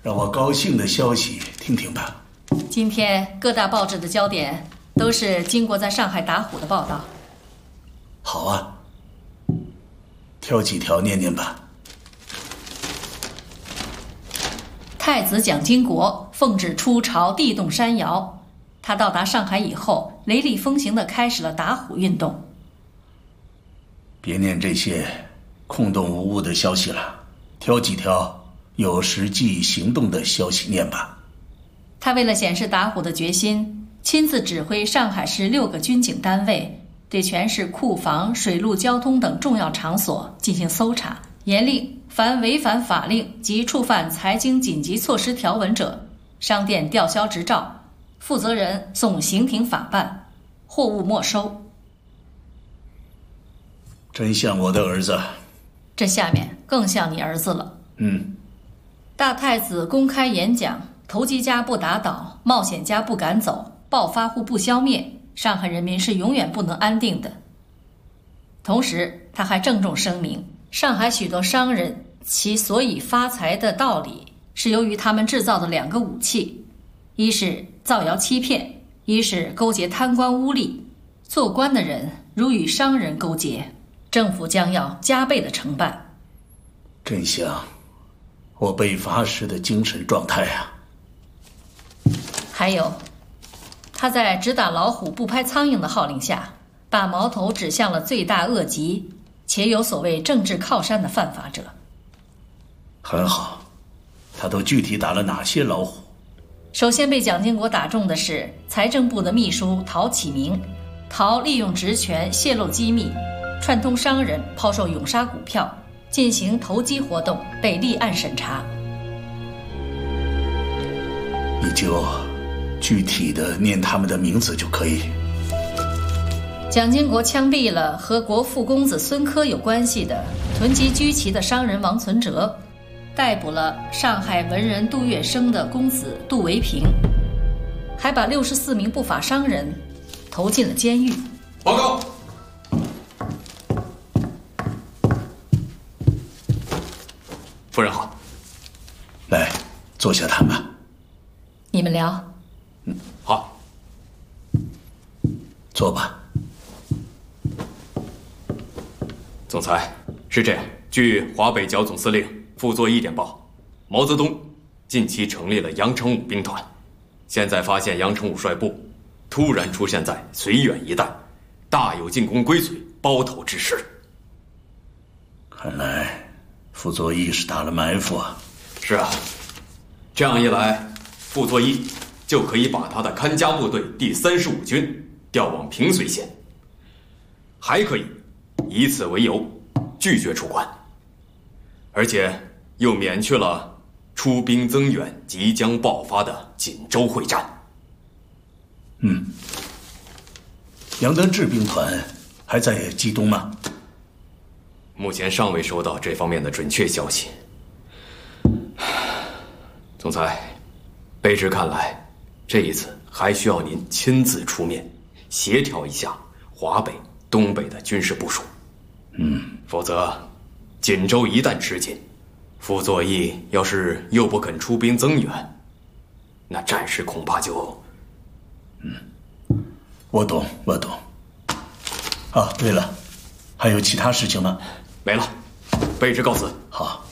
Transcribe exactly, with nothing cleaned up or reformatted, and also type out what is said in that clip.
让我高兴的消息听听吧。 今天各大报纸的焦点都是金国在上海打虎的报道。 好啊，挑几条念念吧。 太子蒋经国奉旨出朝，地动山摇。他到达上海以后，雷厉风行地开始了打虎运动。 别念这些空洞无物的消息了，挑几条有实际行动的消息念吧。 他为了显示打虎的决心，亲自指挥上海市六个军警单位，对全市库房、水陆交通等重要场所进行搜查，严令凡违反法令及触犯财经紧急措施条文者，商店吊销执照，负责人送刑庭法办，货物没收。 真像我的儿子。 这下面更像你儿子了。 嗯。 大太子公开演讲，投机家不打倒，冒险家不赶走，暴发户不消灭，上海人民是永远不能安定的。同时他还郑重声明，上海许多商人其所以发财的道理，是由于他们制造的两个武器，一是造谣欺骗，一是勾结贪官污吏。做官的人如与商人勾结，政府将要加倍的惩办。 真像我被罚时的精神状态啊。 还有，他在只打老虎不拍苍蝇的号令下，把矛头指向了罪大恶极且有所谓政治靠山的犯法者。 很好，他都具体打了哪些老虎？ 首先被蒋经国打中的是财政部的秘书陶启明。陶利用职权泄露机密，串通商人抛售永沙股票，进行投机活动，被立案审查。 你就具体的念他们的名字就可以。 蒋经国枪毙了和国父公子孙科有关系的囤积居奇的商人王存哲，逮捕了上海文人杜月笙的公子杜维平，还把六十四名不法商人投进了监狱。 报告。夫人好。 来，坐下谈吧。 你们聊。 嗯，好。 坐吧。 总裁，是这样，据华北剿总司令傅作义电报，毛泽东近期成立了杨成武兵团，现在发现杨成武率部突然出现在绥远一带，大有进攻归绥、包头之势。 看来傅作义是打了埋伏啊。 是啊，这样一来，傅作义就可以把他的看家部队第三十五军调往平绥县，还可以以此为由拒绝出关，而且又免去了出兵增援即将爆发的锦州会战。 嗯，杨德志兵团还在冀东吗？ 目前尚未收到这方面的准确消息。总裁，卑职看来，这一次还需要您亲自出面，协调一下华北、东北的军事部署。 嗯， 否则，锦州一旦吃紧，傅作义要是又不肯出兵增援，那战事恐怕就…… 嗯，我懂，我懂。啊，对了，还有其他事情吗？ 没了，卑职告辞。 好。